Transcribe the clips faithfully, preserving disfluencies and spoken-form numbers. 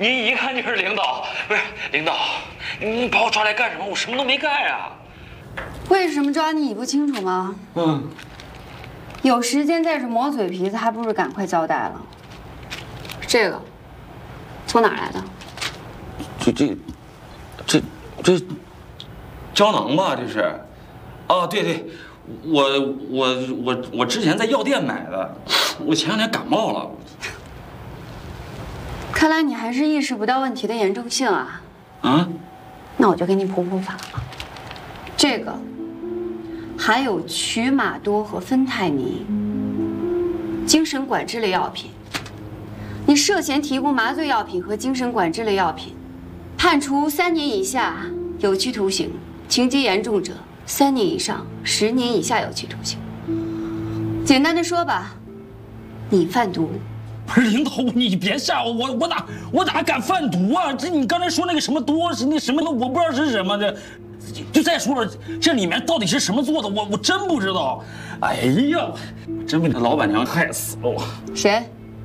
您一看就是领导，不是领导，你把我抓来干什么？我什么都没干呀。 为什么抓你，你不清楚吗？ 嗯。 有时间在这磨嘴皮子，还不如赶快交代了。这个从哪儿来的？ 这这这这胶囊吧？这是？哦，对对，我我我我之前在药店买的，我前两天感冒了。 看来你还是意识不到问题的严重性啊。 啊？ 那我就给你普普法了。这个含有曲马多和芬太尼，精神管制类药品。你涉嫌提供麻醉药品和精神管制类药品，判处三年以下有期徒刑，情节严重者三年以上十年以下有期徒刑。简单的说吧，你贩毒。 不是领导，你别吓我，我我哪我哪敢贩毒啊？这你刚才说那个什么多是那什么的，我不知道是什么的。就再说了，这里面到底是什么做的，我我真不知道。哎呀，真被那老板娘害死了我。 谁？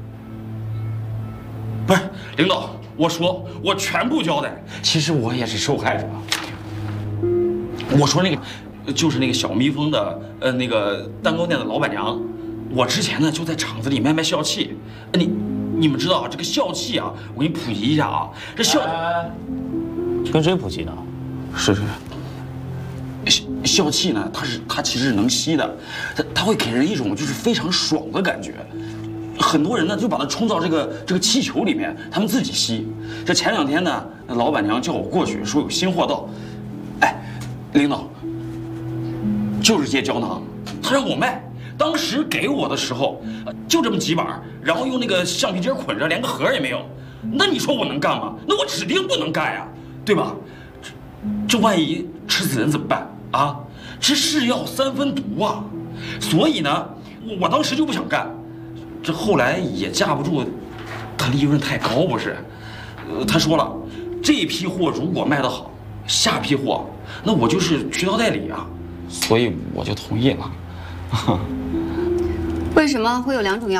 不是领导，我说我全部交代。其实我也是受害者。我说那个就是那个小蜜蜂的呃那个蛋糕店的老板娘。我之前呢就在厂子里卖卖笑气，你你们知道这个笑气啊，我给你普及一下啊，这笑、 哎、跟谁普及呢？ 是是，笑笑气呢，它是它其实是能吸的，它它会给人一种就是非常爽的感觉。很多人呢就把它冲到这个这个气球里面，他们自己吸。这前两天呢，老板娘叫我过去说有新货到，哎，领导，就是这胶囊，他让我卖。当时给我的时候，就这么几板，然后用那个橡皮筋捆着，连个盒也没有。那你说我能干吗？那我指定不能干呀，对吧？这这万一吃死人怎么办啊？这是药三分毒啊！所以呢，我我当时就不想干。这后来也架不住，他利润太高不是？呃，他说了，这批货如果卖得好，下批货那我就是渠道代理啊，所以我就同意了。 为什么会有两种药？